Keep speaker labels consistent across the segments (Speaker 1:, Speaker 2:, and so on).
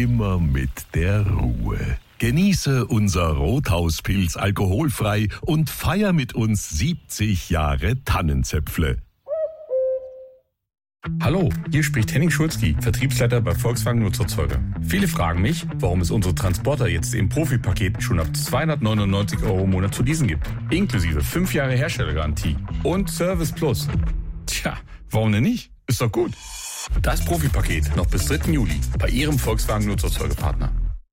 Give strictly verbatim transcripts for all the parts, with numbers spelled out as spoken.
Speaker 1: immer mit der Ruhe. Genieße unser Rothauspilz alkoholfrei und feier mit uns siebzig Jahre Tannenzäpfle.
Speaker 2: Hallo, hier spricht Henning Schulzki, Vertriebsleiter bei Volkswagen Nutzerzeuger. Viele fragen mich, warum es unsere Transporter jetzt im Profi-Paket schon ab zweihundertneunundneunzig Euro im Monat zu leasen gibt. Inklusive fünf Jahre Herstellergarantie und Service Plus. Tja, warum denn nicht? Ist doch gut. Das Profi-Paket noch bis dritten Juli bei Ihrem Volkswagen Nutzerzeugerpartner.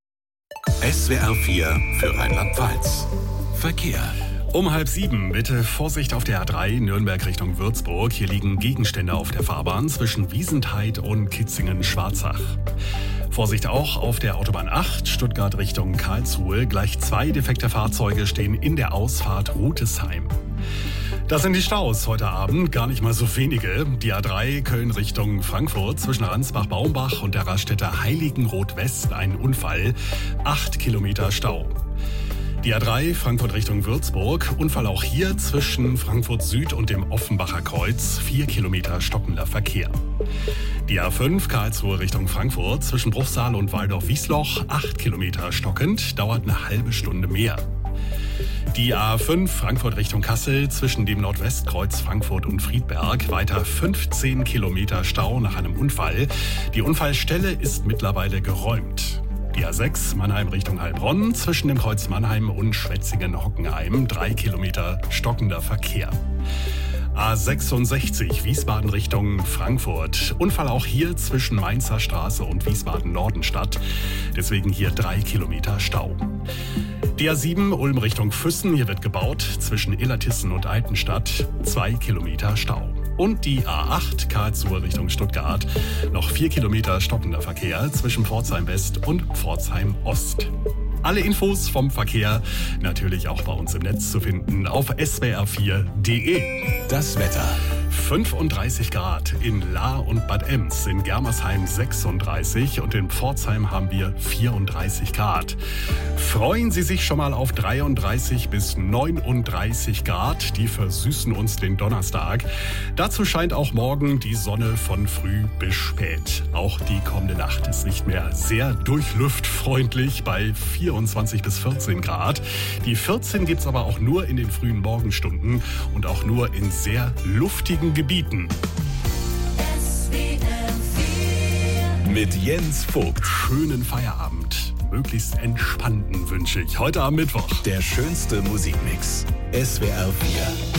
Speaker 3: S W R vier für Rheinland-Pfalz. Verkehr.
Speaker 4: Um halb sieben, bitte Vorsicht auf der A drei, Nürnberg Richtung Würzburg. Hier liegen Gegenstände auf der Fahrbahn zwischen Wiesentheid und Kitzingen-Schwarzach. Vorsicht auch auf der Autobahn acht, Stuttgart Richtung Karlsruhe. Gleich zwei defekte Fahrzeuge stehen in der Ausfahrt Rutesheim. Das sind die Staus heute Abend, gar nicht mal so wenige. Die A drei Köln Richtung Frankfurt zwischen Ransbach-Baumbach und der Raststätte Heiligenroth-West ein Unfall, acht Kilometer Stau. Die A drei Frankfurt Richtung Würzburg, Unfall auch hier zwischen Frankfurt Süd und dem Offenbacher Kreuz, vier Kilometer stockender Verkehr. Die A fünf Karlsruhe Richtung Frankfurt zwischen Bruchsal und Waldorf-Wiesloch, acht Kilometer stockend, dauert eine halbe Stunde mehr. Die A fünf Frankfurt Richtung Kassel zwischen dem Nordwestkreuz Frankfurt und Friedberg, weiter fünfzehn Kilometer Stau nach einem Unfall. Die Unfallstelle ist mittlerweile geräumt. Die A sechs Mannheim Richtung Heilbronn zwischen dem Kreuz Mannheim und Schwetzingen-Hockenheim, drei Kilometer stockender Verkehr. A sechsundsechzig Wiesbaden Richtung Frankfurt. Unfall auch hier zwischen Mainzer Straße und Wiesbaden-Nordenstadt. Deswegen hier drei Kilometer Stau. Die A sieben Ulm Richtung Füssen. Hier wird gebaut zwischen Illertissen und Altenstadt. Zwei Kilometer Stau. Und die A acht Karlsruhe Richtung Stuttgart. Noch vier Kilometer stockender Verkehr zwischen Pforzheim West und Pforzheim Ost. Alle Infos vom Verkehr natürlich auch bei uns im Netz zu finden auf s w r vier punkt d e.
Speaker 3: Das Wetter.
Speaker 4: fünfunddreißig Grad in Lahr und Bad Ems, in Germersheim sechsunddreißig und in Pforzheim haben wir vierunddreißig Grad. Freuen Sie sich schon mal auf dreiunddreißig bis neununddreißig Grad, die versüßen uns den Donnerstag. Dazu scheint auch morgen die Sonne von früh bis spät. Auch die kommende Nacht ist nicht mehr sehr durchlüftfreundlich bei vierundzwanzig bis vierzehn Grad. Die vierzehn gibt's aber auch nur in den frühen Morgenstunden und auch nur in sehr luftigen Gebieten.
Speaker 3: Mit Jens Vogt.
Speaker 4: Schönen Feierabend. Möglichst entspannten wünsche ich heute am Mittwoch.
Speaker 3: Der schönste Musikmix. S W R vier.